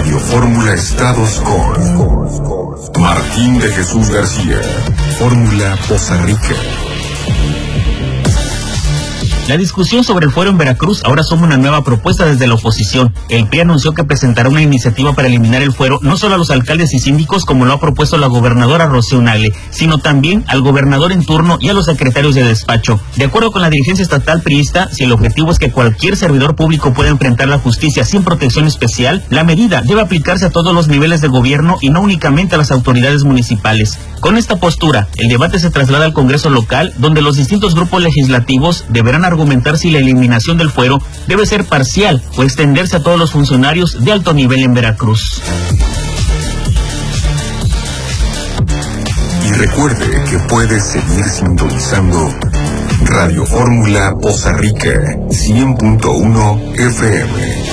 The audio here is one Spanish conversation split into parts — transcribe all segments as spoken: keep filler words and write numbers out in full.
Radio Fórmula Estados con Martín de Jesús García, Fórmula Poza Rica. La discusión sobre el fuero en Veracruz ahora suma una nueva propuesta desde la oposición. El P R I anunció que presentará una iniciativa para eliminar el fuero no solo a los alcaldes y síndicos como lo ha propuesto la gobernadora Rocío Nale, sino también al gobernador en turno y a los secretarios de despacho. De acuerdo con la dirigencia estatal priista, si el objetivo es que cualquier servidor público pueda enfrentar la justicia sin protección especial, la medida debe aplicarse a todos los niveles de gobierno y no únicamente a las autoridades municipales. Con esta postura, el debate se traslada al Congreso local, donde los distintos grupos legislativos deberán argumentar si la eliminación del fuero debe ser parcial o extenderse a todos los funcionarios de alto nivel en Veracruz. Y recuerde que puede seguir sintonizando Radio Fórmula Poza Rica cien punto uno F M.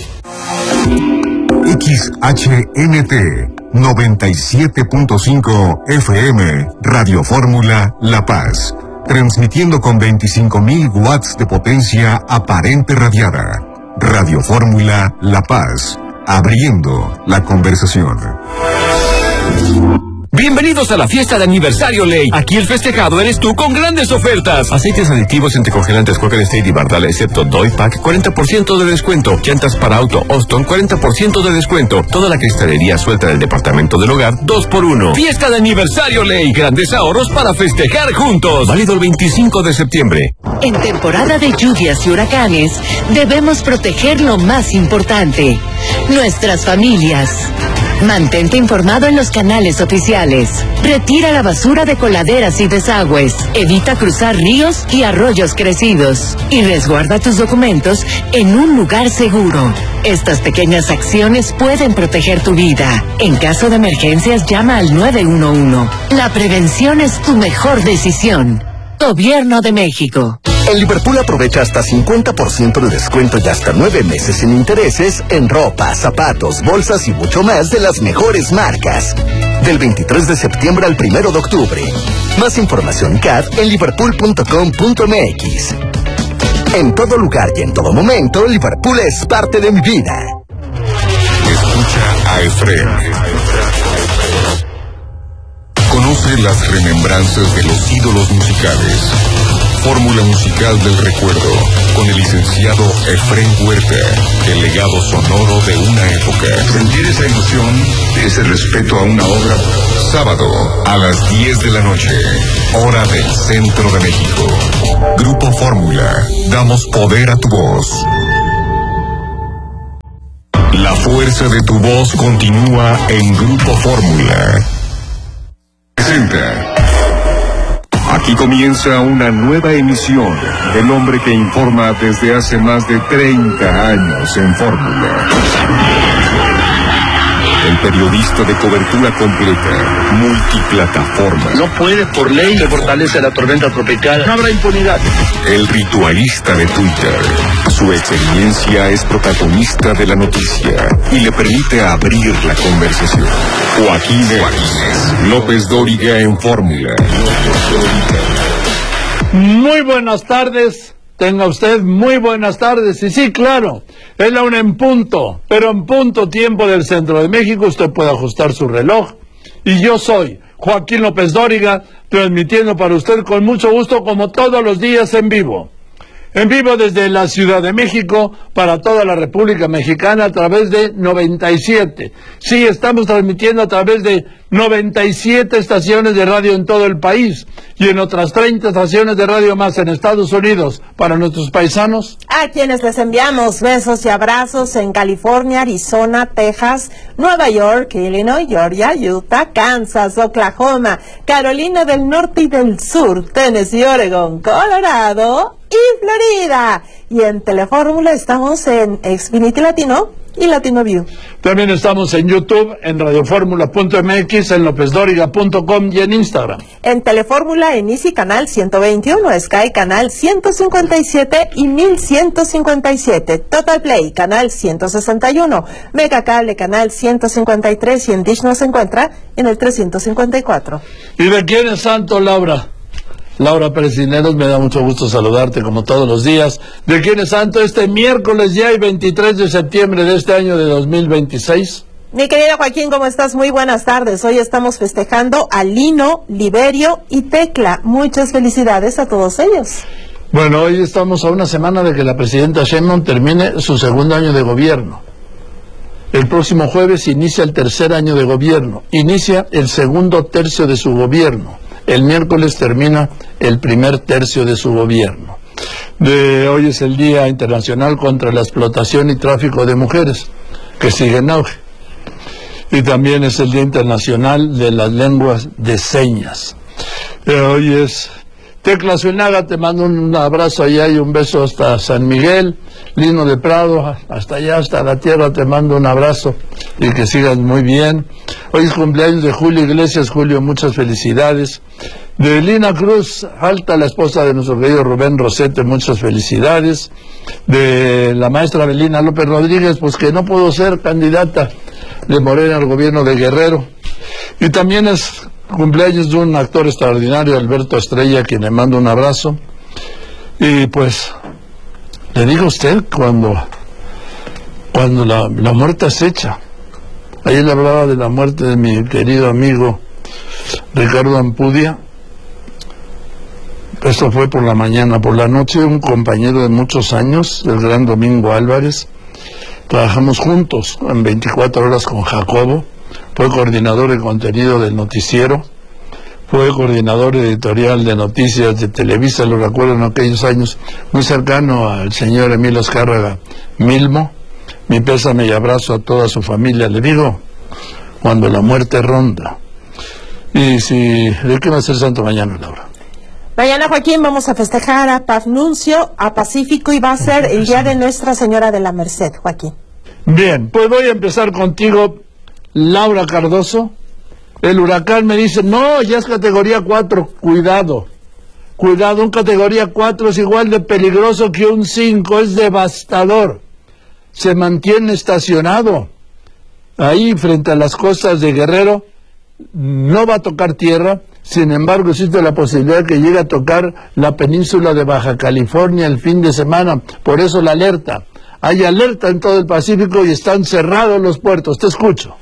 X H N T noventa y siete punto cinco F M, Radio Fórmula La Paz, transmitiendo con veinticinco mil watts de potencia aparente radiada. Radio Fórmula La Paz, abriendo la conversación. Bienvenidos a la fiesta de aniversario Ley. Aquí el festejado eres tú con grandes ofertas. Aceites aditivos entre congelantes Quaker State y Bardal, excepto Doypack, cuarenta por ciento de descuento. Llantas para auto Austin, cuarenta por ciento de descuento. Toda la cristalería suelta del departamento del hogar, dos por uno. Fiesta de aniversario Ley. Grandes ahorros para festejar juntos. Válido el veinticinco de septiembre. En temporada de lluvias y huracanes, debemos proteger lo más importante: nuestras familias. Mantente informado en los canales oficiales. Retira la basura de coladeras y desagües. Evita cruzar ríos y arroyos crecidos. Y resguarda tus documentos en un lugar seguro. Estas pequeñas acciones pueden proteger tu vida. En caso de emergencias, llama al nueve uno uno. La prevención es tu mejor decisión. Gobierno de México. En Liverpool aprovecha hasta cincuenta por ciento de descuento y hasta nueve meses sin intereses en ropa, zapatos, bolsas y mucho más de las mejores marcas. Del veintitrés de septiembre al primero de octubre. Más información C A D en liverpool punto com punto m x. En todo lugar y en todo momento, Liverpool es parte de mi vida. Escucha a Efrén. Conoce las remembranzas de los ídolos musicales. Fórmula musical del recuerdo, con el licenciado Efrén Huerta, el legado sonoro de una época. Sentir esa ilusión, ese respeto a una obra. Sábado, a las diez de la noche, hora del centro de México. Grupo Fórmula, damos poder a tu voz. La fuerza de tu voz continúa en Grupo Fórmula. Presenta. Aquí comienza una nueva emisión del hombre que informa desde hace más de treinta años en Fórmula. El periodista de cobertura completa, multiplataforma. No puede, por ley, se fortalece la tormenta tropical. No habrá impunidad. El ritualista de Twitter. Su experiencia es protagonista de la noticia y le permite abrir la conversación. Joaquín Joaquín López Dóriga en Fórmula. Muy buenas tardes. Tenga usted muy buenas tardes. Y sí, claro, es la una en punto, pero en punto tiempo del centro de México. Usted puede ajustar su reloj. Y yo soy Joaquín López Dóriga, transmitiendo para usted con mucho gusto, como todos los días, en vivo. En vivo desde la Ciudad de México para toda la República Mexicana a través de noventa y siete. Sí, estamos transmitiendo a través de noventa y siete estaciones de radio en todo el país y en otras treinta estaciones de radio más en Estados Unidos para nuestros paisanos. A quienes les enviamos besos y abrazos en California, Arizona, Texas, Nueva York, Illinois, Georgia, Utah, Kansas, Oklahoma, Carolina del Norte y del Sur, Tennessee, Oregon, Colorado y Florida. Y en Telefórmula estamos en Xfinity Latino y Latino View. También estamos en YouTube, en radioformula punto m x, en lópez dóriga punto com y en Instagram. En Telefórmula, en Easy Canal ciento veintiuno, Sky Canal ciento cincuenta y siete y mil ciento cincuenta y siete, Total Play Canal ciento sesenta y uno, Mega Cable Canal ciento cincuenta y tres y en Dish nos encuentra en el trescientos cincuenta y cuatro. ¿Y de quién es santo, Laura? Laura Pérez Cisneros, me da mucho gusto saludarte como todos los días. ¿De quién es santo este miércoles ya y veintitrés de septiembre de este año de dos mil veintiséis? Mi querido Joaquín, ¿cómo estás? Muy buenas tardes. Hoy estamos festejando a Lino, Liberio y Tecla. Muchas felicidades a todos ellos. Bueno, hoy estamos a una semana de que la presidenta Sheinbaum termine su segundo año de gobierno. El próximo jueves inicia el tercer año de gobierno, inicia el segundo tercio de su gobierno. El miércoles termina el primer tercio de su gobierno. De hoy es el Día Internacional contra la Explotación y Tráfico de Mujeres, que sigue en auge. Y también es el Día Internacional de las Lenguas de Señas. De hoy es Tecla Zuinaga, te mando un abrazo allá y un beso hasta San Miguel. Lino de Prado, hasta allá, hasta la tierra, te mando un abrazo y que sigas muy bien. Hoy es cumpleaños de Julio Iglesias. Julio, muchas felicidades. De Lina Cruz Alta, la esposa de nuestro querido Rubén Rosete, muchas felicidades. De la maestra Belina López Rodríguez, pues que no pudo ser candidata de Morena al gobierno de Guerrero. Y también es cumpleaños de un actor extraordinario, Alberto Estrella, a quien le mando un abrazo. Y pues le digo a usted, cuando cuando la, la muerte acecha. Ayer le hablaba de la muerte de mi querido amigo Ricardo Ampudia. Esto fue por la mañana. Por la noche, un compañero de muchos años, el gran Domingo Álvarez, trabajamos juntos en veinticuatro horas con Jacobo. Fue coordinador de contenido del noticiero, fue coordinador editorial de noticias de Televisa, lo recuerdo en aquellos años, muy cercano al señor Emilio Azcárraga Milmo. Mi pésame y abrazo a toda su familia. Le digo, cuando la muerte ronda. Y si, ¿de qué va a ser santo mañana, Laura? Mañana, Joaquín, vamos a festejar a Pafnuncio, a Pacífico, y va a ser el día de Nuestra Señora de la Merced, Joaquín. Bien, pues voy a empezar contigo, Laura Cardoso. El huracán me dice, no, ya es categoría cuatro, cuidado, cuidado, un categoría cuatro es igual de peligroso que un cinco, es devastador, se mantiene estacionado ahí frente a las costas de Guerrero, no va a tocar tierra, sin embargo existe la posibilidad que llegue a tocar la península de Baja California el fin de semana, por eso la alerta, hay alerta en todo el Pacífico y están cerrados los puertos. Te escucho.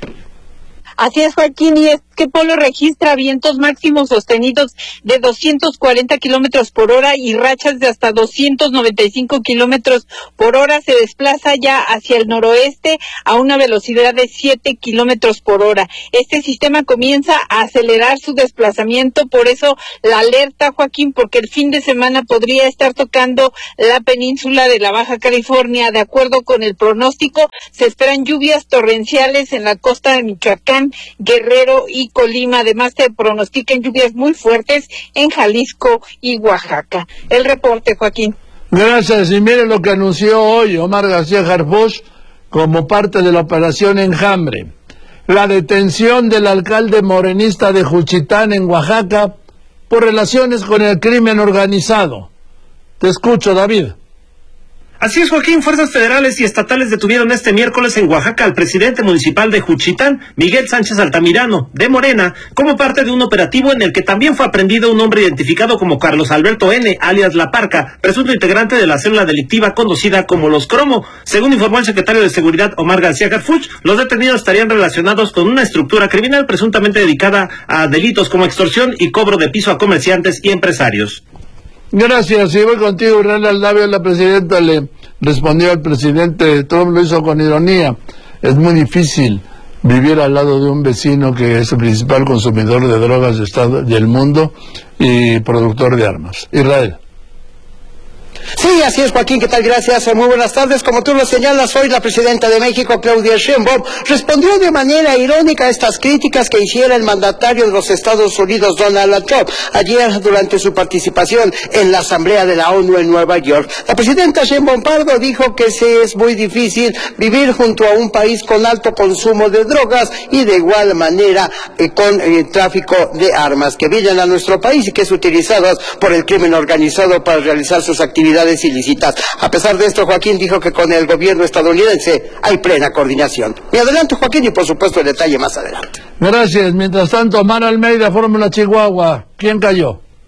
Así es, Joaquín, y es que Polo registra vientos máximos sostenidos de doscientos cuarenta kilómetros por hora y rachas de hasta doscientos noventa y cinco kilómetros por hora. Se desplaza ya hacia el noroeste a una velocidad de siete kilómetros por hora. Este sistema comienza a acelerar su desplazamiento, por eso la alerta, Joaquín, porque el fin de semana podría estar tocando la península de la Baja California. De acuerdo con el pronóstico, se esperan lluvias torrenciales en la costa de Michoacán, Guerrero y Colima. Además, se pronostican lluvias muy fuertes en Jalisco y Oaxaca. El reporte, Joaquín. Gracias. Y miren lo que anunció hoy Omar García Harfuch como parte de la operación Enjambre. La detención del alcalde morenista de Juchitán, en Oaxaca, por relaciones con el crimen organizado. Te escucho, David. Así es, Joaquín. Fuerzas federales y estatales detuvieron este miércoles en Oaxaca al presidente municipal de Juchitán, Miguel Sánchez Altamirano, de Morena, como parte de un operativo en el que también fue aprendido un hombre identificado como Carlos Alberto N., alias La Parca, presunto integrante de la célula delictiva conocida como Los Cromo. Según informó el secretario de Seguridad, Omar García Harfuch, los detenidos estarían relacionados con una estructura criminal presuntamente dedicada a delitos como extorsión y cobro de piso a comerciantes y empresarios. Gracias, y voy contigo, Real Aldavia. La presidenta le respondió al presidente Trump, lo hizo con ironía. Es muy difícil vivir al lado de un vecino que es el principal consumidor de drogas de Estado, del mundo y productor de armas. Israel. Sí, así es, Joaquín, ¿qué tal? Gracias, muy buenas tardes. Como tú lo señalas, hoy la presidenta de México, Claudia Sheinbaum, respondió de manera irónica a estas críticas que hiciera el mandatario de los Estados Unidos, Donald Trump, ayer durante su participación en la Asamblea de la ONU en Nueva York. La presidenta Sheinbaum Pardo dijo que sí es muy difícil vivir junto a un país con alto consumo de drogas y de igual manera eh, con eh, tráfico de armas que vienen a nuestro país y que es utilizadas por el crimen organizado para realizar sus actividades ilícitas. A pesar de esto, Joaquín dijo que con el gobierno estadounidense hay plena coordinación. Me adelanto, Joaquín, y por supuesto el detalle más adelante. Gracias. Mientras tanto, Omar Almeida, Fórmula Chihuahua. ¿Quién cayó?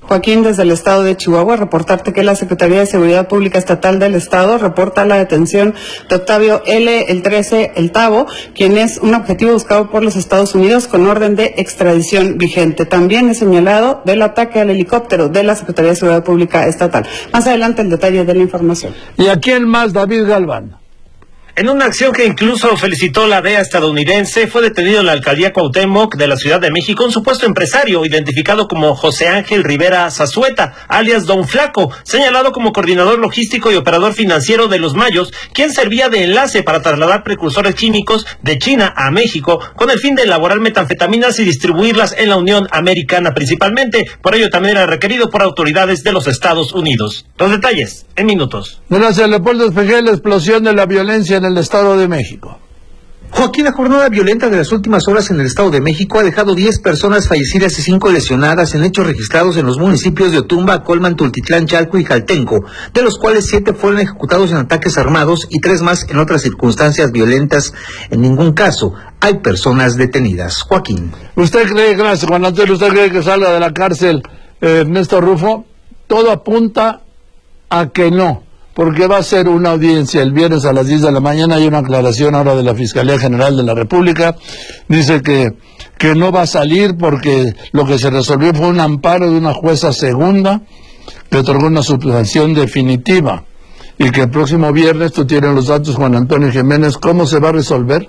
Joaquín, desde el estado de Chihuahua, reportarte que la Secretaría de Seguridad Pública Estatal del Estado reporta la detención de Octavio L. el trece El Tavo, quien es un objetivo buscado por los Estados Unidos con orden de extradición vigente. También es señalado del ataque al helicóptero de la Secretaría de Seguridad Pública Estatal. Más adelante el detalle de la información. ¿Y a quién más, David Galván? En una acción que incluso felicitó la D E A estadounidense, fue detenido en la alcaldía Cuauhtémoc de la Ciudad de México un supuesto empresario identificado como José Ángel Rivera Zazueta, alias Don Flaco, señalado como coordinador logístico y operador financiero de Los Mayos, quien servía de enlace para trasladar precursores químicos de China a México con el fin de elaborar metanfetaminas y distribuirlas en la Unión Americana principalmente. Por ello también era requerido por autoridades de los Estados Unidos. Los detalles en minutos. Gracias, Leopoldo Espejel. La explosión de la violencia en el Estado de México. Joaquín, la jornada violenta de las últimas horas en el Estado de México ha dejado diez personas fallecidas y cinco lesionadas en hechos registrados en los municipios de Otumba, Colman, Tultitlán, Chalco y Jaltenco, de los cuales siete fueron ejecutados en ataques armados y tres más en otras circunstancias violentas. En ningún caso hay personas detenidas. Joaquín. ¿Usted cree, gracias Juan Antonio, usted cree que salga de la cárcel eh, Ernesto Rufo? Todo apunta a que no, porque va a ser una audiencia el viernes a las diez de la mañana. Hay una aclaración ahora de la Fiscalía General de la República. Dice que, que no va a salir porque lo que se resolvió fue un amparo de una jueza segunda que otorgó una suspensión definitiva. Y que el próximo viernes, tú tienes los datos, Juan Antonio Jiménez, ¿cómo se va a resolver?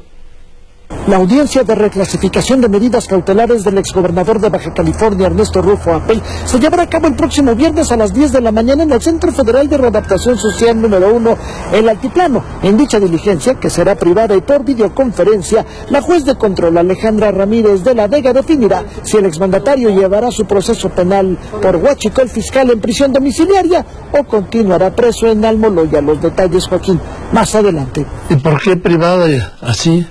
La audiencia de reclasificación de medidas cautelares del exgobernador de Baja California, Ernesto Rufo Apel, se llevará a cabo el próximo viernes a las diez de la mañana en el Centro Federal de Readaptación Social número uno, El Altiplano. En dicha diligencia, que será privada y por videoconferencia, la juez de control Alejandra Ramírez de la Vega definirá si el exmandatario llevará su proceso penal por huachicol fiscal en prisión domiciliaria o continuará preso en Almoloya. Los detalles, Joaquín, más adelante. ¿Y por qué privada así?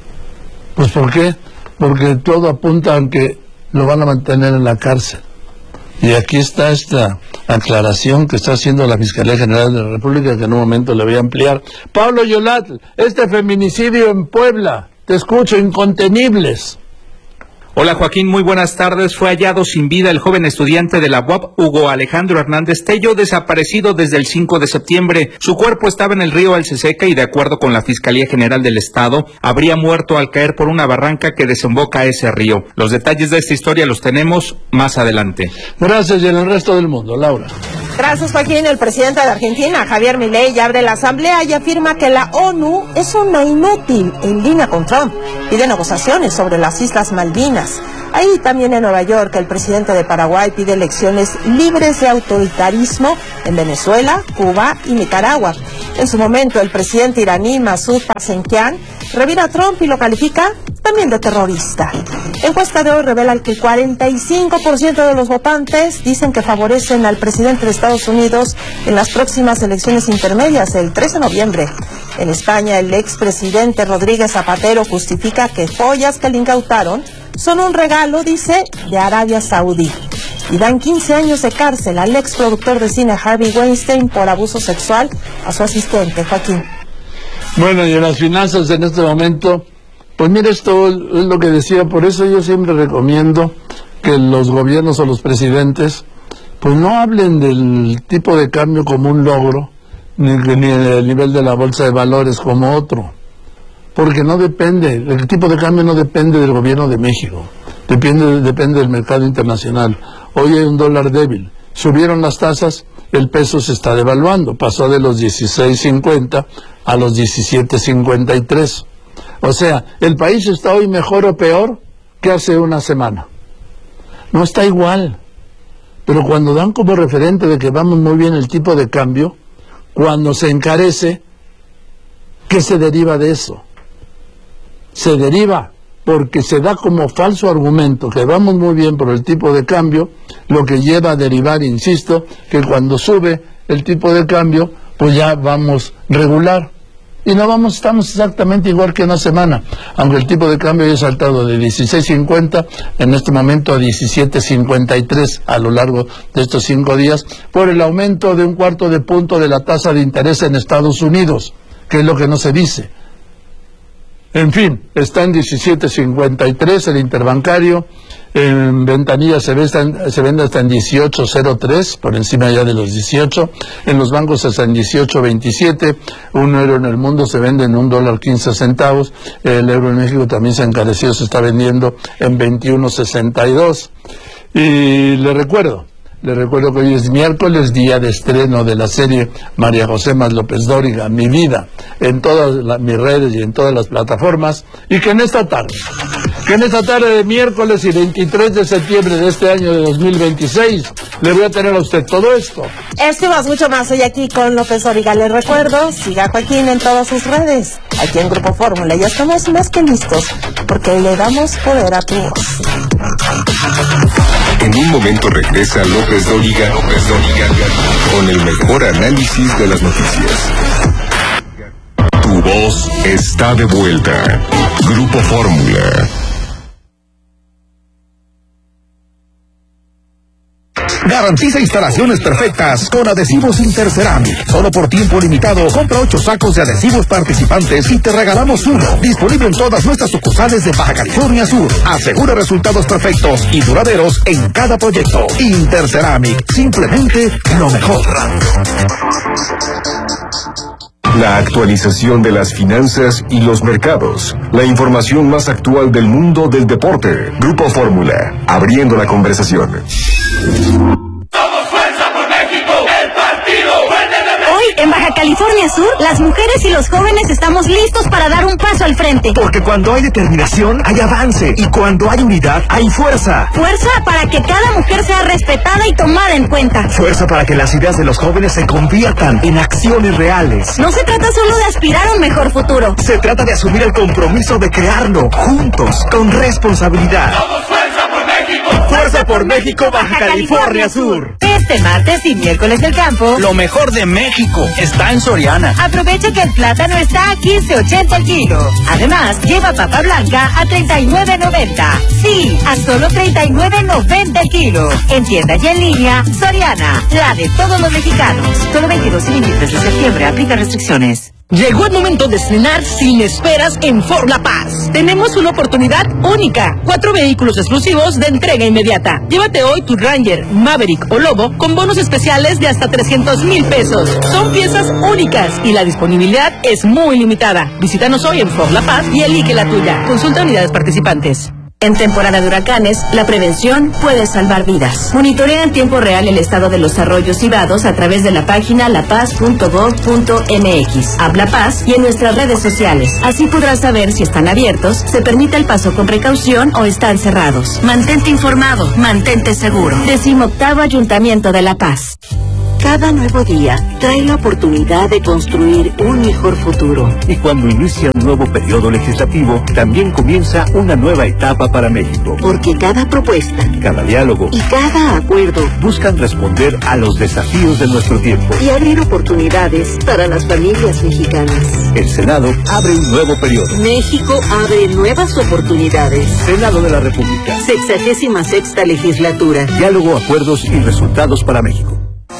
Pues ¿por qué? Porque todo apunta a que lo van a mantener en la cárcel. Y aquí está esta aclaración que está haciendo la Fiscalía General de la República, que en un momento le voy a ampliar. Pablo Yolat, este feminicidio en Puebla, te escucho, incontenibles. Hola Joaquín, muy buenas tardes. Fue hallado sin vida el joven estudiante de la U A P, Hugo Alejandro Hernández Tello, desaparecido desde el cinco de septiembre. Su cuerpo estaba en el río Alceseca y, de acuerdo con la Fiscalía General del Estado, habría muerto al caer por una barranca que desemboca a ese río. Los detalles de esta historia los tenemos más adelante. Gracias, y en el resto del mundo, Laura. Gracias, Joaquín. El presidente de Argentina, Javier Milei, ya abre la asamblea y afirma que la ONU es una inútil, en línea con Trump. Pide negociaciones sobre las Islas Malvinas. Ahí también en Nueva York, el presidente de Paraguay pide elecciones libres de autoritarismo en Venezuela, Cuba y Nicaragua. En su momento, el presidente iraní Masoud Pezeshkian revira a Trump y lo califica también de terrorista. Encuesta de hoy revela que el cuarenta y cinco por ciento de los votantes dicen que favorecen al presidente de Estados Unidos en las próximas elecciones intermedias el tres de noviembre. En España, el expresidente Rodríguez Zapatero justifica que joyas que le incautaron son un regalo, dice, de Arabia Saudí. Y dan quince años de cárcel al exproductor de cine Harvey Weinstein por abuso sexual a su asistente, Joaquín. Bueno, y en las finanzas en este momento, pues mire, esto es lo que decía, por eso yo siempre recomiendo que los gobiernos o los presidentes pues no hablen del tipo de cambio como un logro, ni, ni el nivel de la bolsa de valores como otro, porque no depende, el tipo de cambio no depende del gobierno de México, depende, depende del mercado internacional. Hoy hay un dólar débil, subieron las tasas, el peso se está devaluando, pasó de los dieciséis cincuenta a los diecisiete cincuenta y tres. O sea, el país está hoy mejor o peor que hace una semana. No está igual. Pero cuando dan como referente de que vamos muy bien el tipo de cambio, cuando se encarece, ¿qué se deriva de eso? Se deriva porque se da como falso argumento que vamos muy bien por el tipo de cambio, lo que lleva a derivar, insisto, que cuando sube el tipo de cambio, pues ya vamos regular. Y no vamos, estamos exactamente igual que una semana, aunque el tipo de cambio haya saltado de dieciséis cincuenta en este momento a diecisiete cincuenta y tres a lo largo de estos cinco días, por el aumento de un cuarto de punto de la tasa de interés en Estados Unidos, que es lo que no se dice. En fin, está en diecisiete cincuenta y tres el interbancario. En ventanilla se, ve, se vende hasta en dieciocho cero tres, por encima ya de los dieciocho. En los bancos hasta en dieciocho veintisiete. Un euro en el mundo se vende en un dólar quince centavos. El euro en México también se ha encarecido, se está vendiendo en veintiuno sesenta y dos. Y le recuerdo, le recuerdo que hoy es miércoles, día de estreno de la serie María José más López Dóriga, Mi Vida, en todas la, mis redes y en todas las plataformas, y que en esta tarde, que en esta tarde de miércoles y veintitrés de septiembre de este año de dos mil veintiséis, le voy a tener a usted todo esto. Esto y más, mucho más hoy aquí con López Dóriga. Les recuerdo, siga a Joaquín en todas sus redes, aquí en Grupo Fórmula. Ya estamos más que listos, porque le damos poder a tu voz. En un momento regresa López Dóriga, López Dóriga, con el mejor análisis de las noticias. Tu voz está de vuelta. Grupo Fórmula. Garantiza instalaciones perfectas con Adhesivos Interceramic. Solo por tiempo limitado, compra ocho sacos de adhesivos participantes y te regalamos uno. Disponible en todas nuestras sucursales de Baja California Sur. Asegura resultados perfectos y duraderos en cada proyecto. Interceramic, simplemente lo mejor. La actualización de las finanzas y los mercados. La información más actual del mundo del deporte. Grupo Fórmula, abriendo la conversación. ¡Somos fuerza por México! ¡El partido fuerte de México! Hoy, en Baja California Sur, las mujeres y los jóvenes estamos listos para dar un paso al frente. Porque cuando hay determinación, hay avance. Y cuando hay unidad, hay fuerza. Fuerza para que cada mujer sea respetada y tomada en cuenta. Fuerza para que las ideas de los jóvenes se conviertan en acciones reales. No se trata solo de aspirar a un mejor futuro. Se trata de asumir el compromiso de crearlo, juntos, con responsabilidad. ¡Somos fuerza por México! ¡Fuerza por México, Baja California Sur! Este martes y miércoles del campo, lo mejor de México está en Soriana. Aprovecha que el plátano está a quince ochenta el kilo. Además, lleva papa blanca a treinta y nueve noventa. Sí, a solo treinta y nueve noventa el kilo. En tienda y en línea, Soriana, la de todos los mexicanos. Solo veintidós y veintitrés de septiembre, aplica restricciones. Llegó el momento de estrenar sin esperas en Ford La Paz. Tenemos una oportunidad única. Cuatro vehículos exclusivos de entrega inmediata. Llévate hoy tu Ranger, Maverick o Lobo con bonos especiales de hasta trescientos mil pesos. Son piezas únicas y la disponibilidad es muy limitada. Visítanos hoy en Ford La Paz y elige la tuya. Consulta unidades participantes. En temporada de huracanes, la prevención puede salvar vidas. Monitorea en tiempo real el estado de los arroyos y vados a través de la página la paz punto gov punto m x, Habla Paz y en nuestras redes sociales. Así podrás saber si están abiertos, se permite el paso con precaución o están cerrados. Mantente informado, mantente seguro. Decimoctavo Ayuntamiento de La Paz. Cada nuevo día trae la oportunidad de construir un mejor futuro. Y cuando inicia un nuevo periodo legislativo, también comienza una nueva etapa para México. Porque cada propuesta, cada diálogo y cada acuerdo buscan responder a los desafíos de nuestro tiempo y abrir oportunidades para las familias mexicanas. El Senado abre un nuevo periodo. México abre nuevas oportunidades. Senado de la República. Sexagésima sexta legislatura. Diálogo, acuerdos y resultados para México.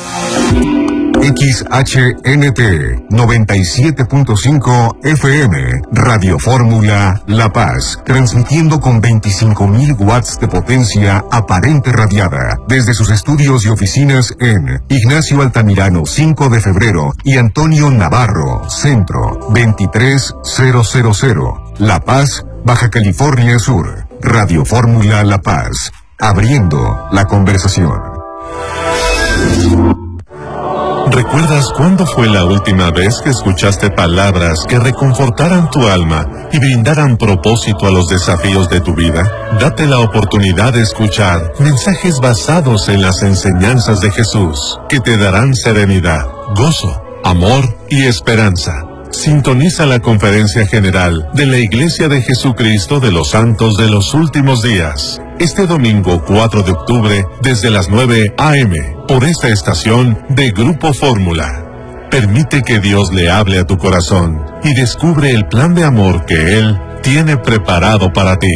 X H N T noventa y siete punto cinco F M, Radio Fórmula La Paz, transmitiendo con veinticinco mil watts de potencia aparente radiada desde sus estudios y oficinas en Ignacio Altamirano cinco de febrero y Antonio Navarro Centro veintitrés mil. La Paz, Baja California Sur. Radio Fórmula La Paz, abriendo la conversación. ¿Recuerdas cuándo fue la última vez que escuchaste palabras que reconfortaran tu alma y brindaran propósito a los desafíos de tu vida? Date la oportunidad de escuchar mensajes basados en las enseñanzas de Jesús, que te darán serenidad, gozo, amor y esperanza. Sintoniza la conferencia general de la Iglesia de Jesucristo de los Santos de los Últimos Días, este domingo cuatro de octubre desde las nueve a eme por esta estación de Grupo Fórmula. Permite que Dios le hable a tu corazón y descubre el plan de amor que Él tiene preparado para ti.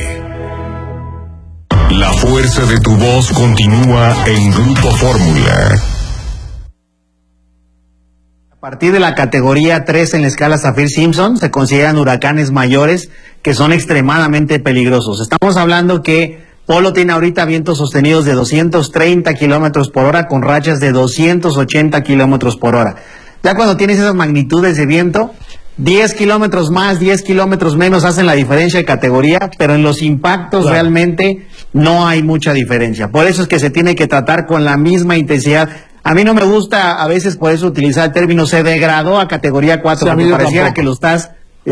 La fuerza de tu voz continúa en Grupo Fórmula. partir de la categoría tres en la escala Saffir-Simpson se consideran huracanes mayores que son extremadamente peligrosos. Estamos hablando que Polo tiene ahorita vientos sostenidos de doscientos treinta kilómetros por hora con rachas de doscientos ochenta kilómetros por hora. Ya cuando tienes esas magnitudes de viento, diez kilómetros más, diez kilómetros menos hacen la diferencia de categoría, pero en los impactos claro. realmente no hay mucha diferencia. Por eso es que se tiene que tratar con la misma intensidad. A mí no me gusta a veces por eso utilizar el término se degradó a categoría cuatro, sí, porque pareciera tampoco. que lo estás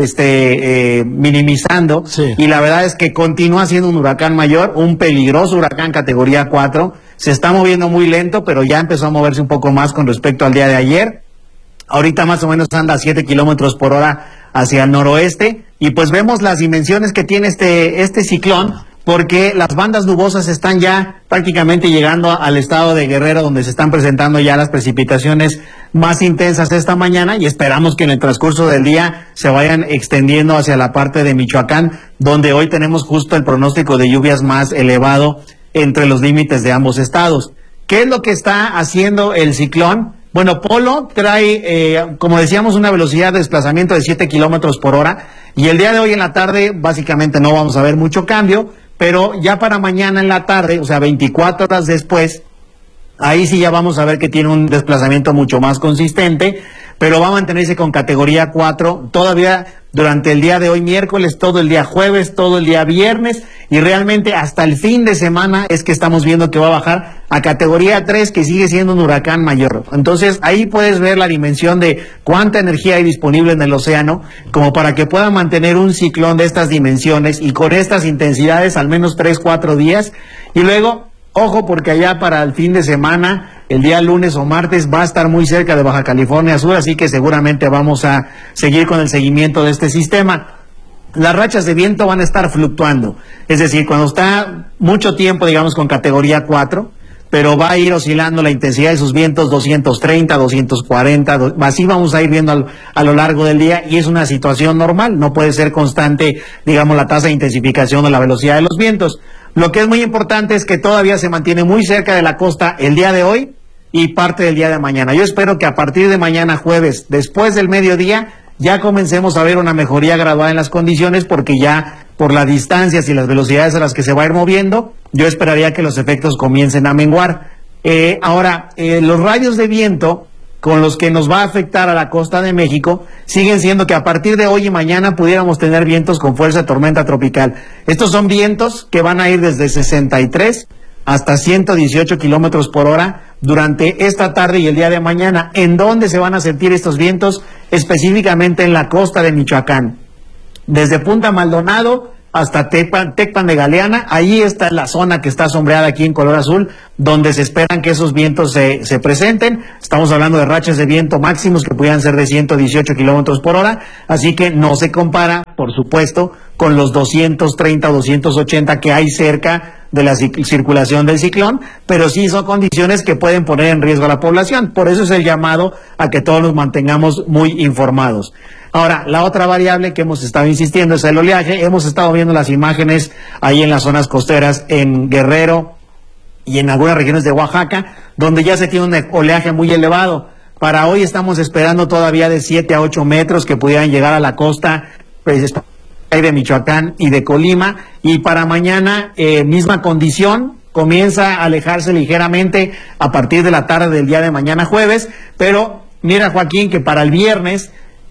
este eh, minimizando, sí. y la verdad es que continúa siendo un huracán mayor, un peligroso huracán categoría cuatro, se está moviendo muy lento, pero ya empezó a moverse un poco más con respecto al día de ayer. Ahorita más o menos anda a siete kilómetros por hora hacia el noroeste, y pues vemos las dimensiones que tiene este, este ciclón, porque las bandas nubosas están ya prácticamente llegando al estado de Guerrero, donde se están presentando ya las precipitaciones más intensas esta mañana, y esperamos que en el transcurso del día se vayan extendiendo hacia la parte de Michoacán, donde hoy tenemos justo el pronóstico de lluvias más elevado entre los límites de ambos estados. ¿Qué es lo que está haciendo el ciclón? Bueno, Polo trae, eh, como decíamos, una velocidad de desplazamiento de siete kilómetros por hora, y el día de hoy en la tarde básicamente no vamos a ver mucho cambio, pero ya para mañana en la tarde, o sea, veinticuatro horas después, ahí sí ya vamos a ver que tiene un desplazamiento mucho más consistente, pero va a mantenerse con categoría cuatro todavía durante el día de hoy, miércoles, todo el día jueves, todo el día viernes, y realmente hasta el fin de semana es que estamos viendo que va a bajar a categoría tres, que sigue siendo un huracán mayor. Entonces ahí puedes ver la dimensión de cuánta energía hay disponible en el océano, como para que pueda mantener un ciclón de estas dimensiones y con estas intensidades al menos tres, cuatro días, y luego ojo, porque allá para el fin de semana, el día lunes o martes, va a estar muy cerca de Baja California Sur, así que seguramente vamos a seguir con el seguimiento de este sistema. Las rachas de viento van a estar fluctuando, es decir, cuando está mucho tiempo, digamos, con categoría cuatro, pero va a ir oscilando la intensidad de sus vientos doscientos treinta, doscientos cuarenta, así vamos a ir viendo al, a lo largo del día, y es una situación normal, no puede ser constante, digamos, la tasa de intensificación o la velocidad de los vientos. Lo que es muy importante es que todavía se mantiene muy cerca de la costa el día de hoy y parte del día de mañana. Yo espero que a partir de mañana jueves, después del mediodía, ya comencemos a ver una mejoría gradual en las condiciones, porque ya por las distancias y las velocidades a las que se va a ir moviendo, yo esperaría que los efectos comiencen a menguar. Eh, ahora, eh, los rayos de viento con los que nos va a afectar a la costa de México siguen siendo que a partir de hoy y mañana pudiéramos tener vientos con fuerza de tormenta tropical. Estos son vientos que van a ir desde sesenta y tres hasta ciento dieciocho kilómetros por hora durante esta tarde y el día de mañana. ¿En dónde se van a sentir estos vientos? Específicamente en la costa de Michoacán, desde Punta Maldonado hasta Tecpan, Tecpan de Galeana. Ahí está la zona que está sombreada aquí en color azul, donde se esperan que esos vientos se, se presenten. Estamos hablando de rachas de viento máximos que pudieran ser de ciento dieciocho kilómetros por hora, así que no se compara, por supuesto, con los doscientos treinta o doscientos ochenta que hay cerca de la circulación del ciclón, pero sí son condiciones que pueden poner en riesgo a la población. Por eso es el llamado a que todos nos mantengamos muy informados. Ahora, la otra variable que hemos estado insistiendo es el oleaje. Hemos estado viendo las imágenes ahí en las zonas costeras en Guerrero y en algunas regiones de Oaxaca, donde ya se tiene un oleaje muy elevado. Para hoy estamos esperando todavía de siete a ocho metros que pudieran llegar a la costa pues, de Michoacán y de Colima, y para mañana eh, misma condición, comienza a alejarse ligeramente a partir de la tarde del día de mañana jueves, pero mira, Joaquín, que para el viernes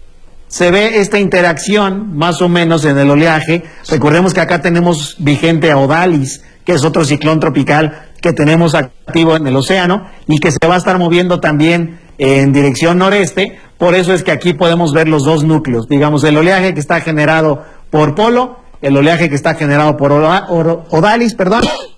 se ve esta interacción más o menos en el oleaje. Recordemos que acá tenemos vigente a Odalis, que es otro ciclón tropical que tenemos activo en el océano y que se va a estar moviendo también en dirección noreste. Por eso es que aquí podemos ver los dos núcleos, digamos, el oleaje que está generado por Polo, el oleaje que está generado por Odalis, perdón,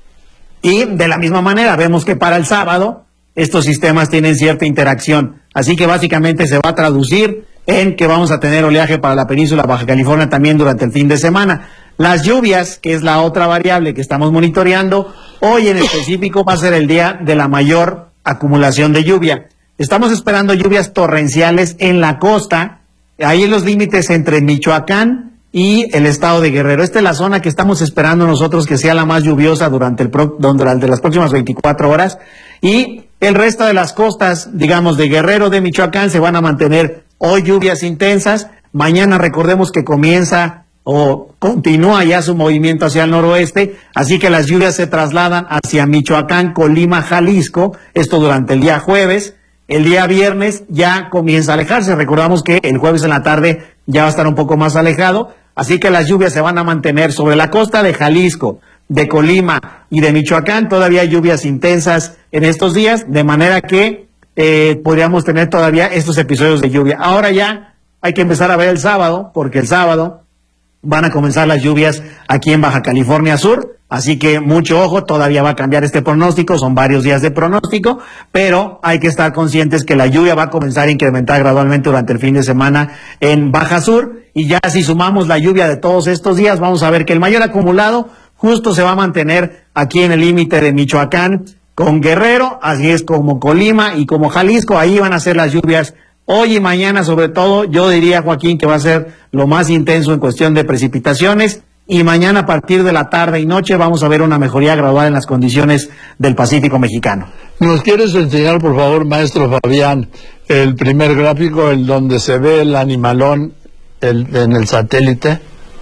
y de la misma manera vemos que para el sábado estos sistemas tienen cierta interacción, así que básicamente se va a traducir en que vamos a tener oleaje para la península Baja California también durante el fin de semana. Las lluvias, que es la otra variable que estamos monitoreando, hoy en específico va a ser el día de la mayor acumulación de lluvia. Estamos esperando lluvias torrenciales en la costa, ahí en los límites entre Michoacán y el estado de Guerrero. Esta es la zona que estamos esperando nosotros que sea la más lluviosa durante, el pro, durante las próximas veinticuatro horas. Y El resto de las costas, digamos, de Guerrero, de Michoacán, se van a mantener hoy lluvias intensas. Mañana recordemos que comienza o continúa ya su movimiento hacia el noroeste, así que las lluvias se trasladan hacia Michoacán, Colima, Jalisco, esto durante el día jueves. El día viernes ya comienza a alejarse, recordamos que el jueves en la tarde ya va a estar un poco más alejado, así que las lluvias se van a mantener sobre la costa de Jalisco, de Colima y de Michoacán, todavía hay lluvias intensas en estos días, de manera que eh, podríamos tener todavía estos episodios de lluvia. Ahora ya hay que empezar a ver el sábado, porque el sábado van a comenzar las lluvias aquí en Baja California Sur, así que mucho ojo, todavía va a cambiar este pronóstico, son varios días de pronóstico, pero hay que estar conscientes que la lluvia va a comenzar a incrementar gradualmente durante el fin de semana en Baja Sur, y ya si sumamos la lluvia de todos estos días, vamos a ver que el mayor acumulado justo se va a mantener aquí en el límite de Michoacán con Guerrero, así es como Colima y como Jalisco, ahí van a ser las lluvias hoy y mañana, sobre todo. Yo diría, Joaquín, que va a ser lo más intenso en cuestión de precipitaciones, y mañana a partir de la tarde y noche vamos a ver una mejoría gradual en las condiciones del Pacífico mexicano. ¿Nos quieres enseñar, por favor, maestro Fabián, el primer gráfico, el donde se ve el animalón el, en el satélite?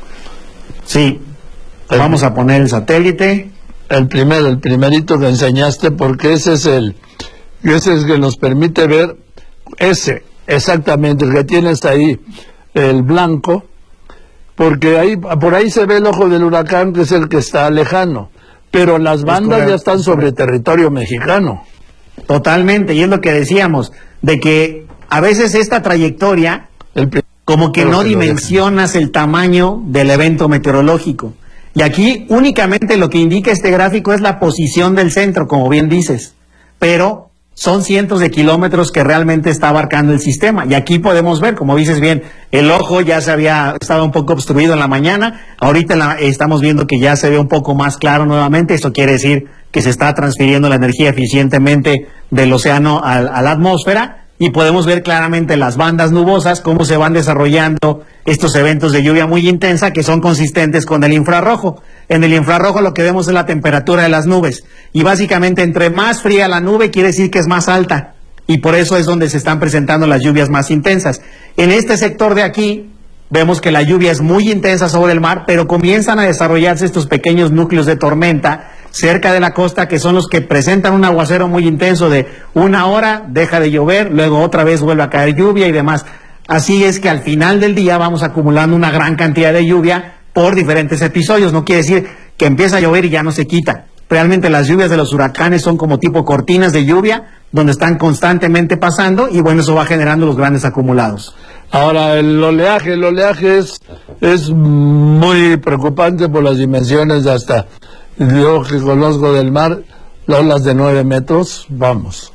Sí, el, vamos a poner el satélite. El primero, el primerito que enseñaste, porque ese es el, ese es el que nos permite ver, ese, exactamente, el que tienes ahí, el blanco, porque ahí, por ahí se ve el ojo del huracán, que es el que está lejano, pero las bandas ya están sobre territorio mexicano. Totalmente, y es lo que decíamos, de que a veces esta trayectoria, el como que no dimensionas el tamaño del evento meteorológico. Y aquí únicamente lo que indica este gráfico es la posición del centro, como bien dices, pero son cientos de kilómetros que realmente está abarcando el sistema. Y aquí podemos ver, como dices bien, el ojo ya se había estado un poco obstruido en la mañana, ahorita la, estamos viendo que ya se ve un poco más claro nuevamente. Esto quiere decir que se está transfiriendo la energía eficientemente del océano a, a la atmósfera, y podemos ver claramente las bandas nubosas, cómo se van desarrollando estos eventos de lluvia muy intensa que son consistentes con el infrarrojo. En el infrarrojo lo que vemos es la temperatura de las nubes, y básicamente entre más fría la nube quiere decir que es más alta, y por eso es donde se están presentando las lluvias más intensas. En este sector de aquí vemos que la lluvia es muy intensa sobre el mar, pero comienzan a desarrollarse estos pequeños núcleos de tormenta cerca de la costa, que son los que presentan un aguacero muy intenso de una hora, deja de llover, luego otra vez vuelve a caer lluvia y demás. Así es que al final del día vamos acumulando una gran cantidad de lluvia por diferentes episodios. No quiere decir que empieza a llover y ya no se quita. Realmente las lluvias de los huracanes son como tipo cortinas de lluvia, donde están constantemente pasando, y bueno, eso va generando los grandes acumulados. Ahora, el oleaje, el oleaje es, es muy preocupante por las dimensiones de hasta... Yo que conozco del mar, las olas de nueve metros, vamos.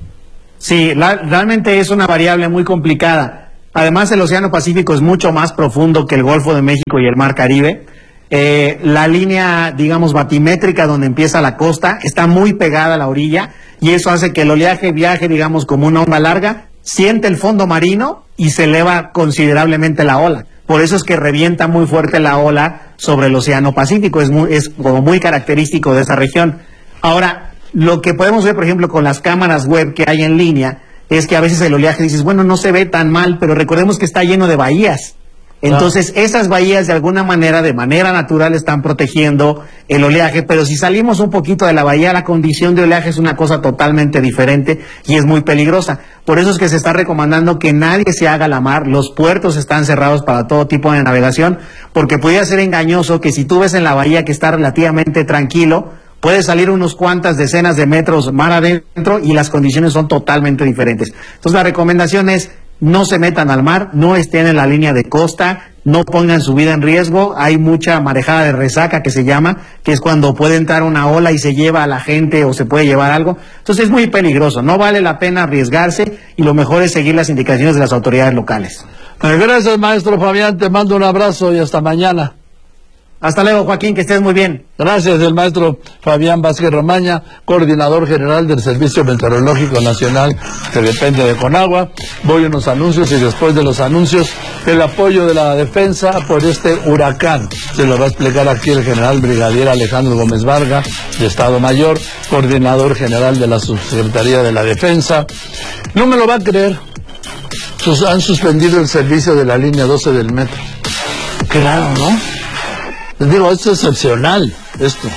Sí, la, realmente es una variable muy complicada. Además, el Océano Pacífico es mucho más profundo que el Golfo de México y el Mar Caribe. Eh, la línea, digamos, batimétrica donde empieza la costa está muy pegada a la orilla, y eso hace que el oleaje viaje, digamos, como una onda larga, siente el fondo marino y se eleva considerablemente la ola. Por eso es que revienta muy fuerte la ola sobre el Océano Pacífico, es, muy, es como muy característico de esa región. Ahora, lo que podemos ver, por ejemplo, con las cámaras web que hay en línea, es que a veces el oleaje dices, bueno, no se ve tan mal, pero recordemos que está lleno de bahías. Entonces, ah. esas bahías de alguna manera, de manera natural, están protegiendo el oleaje, pero si salimos un poquito de la bahía, la condición de oleaje es una cosa totalmente diferente y es muy peligrosa. Por eso es que se está recomendando que nadie se haga a la mar, los puertos están cerrados para todo tipo de navegación, porque pudiera ser engañoso que si tú ves en la bahía que está relativamente tranquilo, puede salir unos cuantas decenas de metros mar adentro y las condiciones son totalmente diferentes. Entonces, la recomendación es: no se metan al mar, no estén en la línea de costa, no pongan su vida en riesgo. Hay mucha marejada de resaca, que se llama, que es cuando puede entrar una ola y se lleva a la gente o se puede llevar algo. Entonces es muy peligroso, no vale la pena arriesgarse, y lo mejor es seguir las indicaciones de las autoridades locales. Gracias, maestro Fabián, te mando un abrazo y hasta mañana. Hasta luego, Joaquín, que estés muy bien. Gracias, el maestro Fabián Vázquez Romaña, coordinador general del Servicio Meteorológico Nacional, que depende de Conagua. Voy a unos anuncios y después de los anuncios, el apoyo de la defensa por este huracán. Se lo va a explicar aquí el general brigadier Alejandro Gómez Varga, de Estado Mayor, coordinador general de la Subsecretaría de la Defensa. No me lo va a creer. Sus, han suspendido el servicio de la línea doce del metro. Qué raro, ¿no? Les digo, esto es excepcional, esto.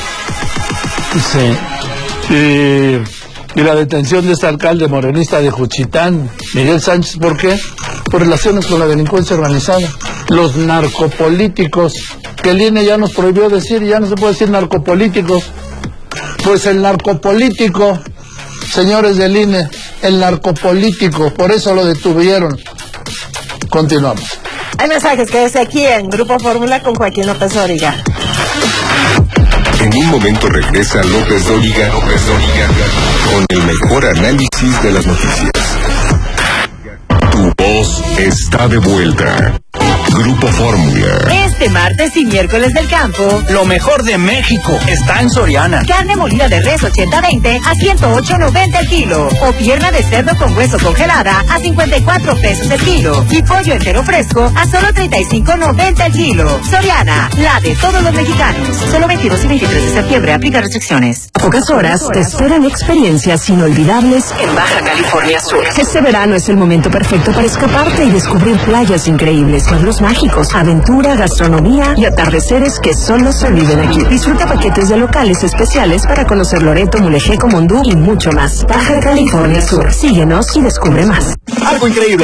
Sí. Y, y la detención de este alcalde morenista de Juchitán, Miguel Sánchez, ¿por qué? Por relaciones con la delincuencia organizada. Los narcopolíticos, que el I N E ya nos prohibió decir, ya no se puede decir narcopolíticos. Pues el narcopolítico, señores del I N E, el narcopolítico, por eso lo detuvieron. Continuamos. Hay mensajes, quédese aquí en Grupo Fórmula con Joaquín López Dóriga. En un momento regresa López Dóriga, López Dóriga, con el mejor análisis de las noticias. Tu voz está de vuelta. Grupo Fórmula. Este martes y miércoles del campo, lo mejor de México está en Soriana. Carne molida de res ochenta veinte a ciento ocho noventa el kilo. O pierna de cerdo con hueso congelada a cincuenta y cuatro pesos el kilo. Y pollo entero fresco a solo treinta y cinco noventa el kilo. Soriana, la de todos los mexicanos. Solo veintidós y veintitrés de septiembre, aplica restricciones. A pocas horas te esperan experiencias inolvidables en Baja California Sur. Este verano es el momento perfecto para escaparte y descubrir playas increíbles, pueblos mágicos, aventura, gastronomía y atardeceres que solo se viven aquí. Disfruta paquetes de locales especiales para conocer Loreto, Mulegé, Comondú y mucho más. Baja California Sur. Síguenos y descubre más. Algo increíble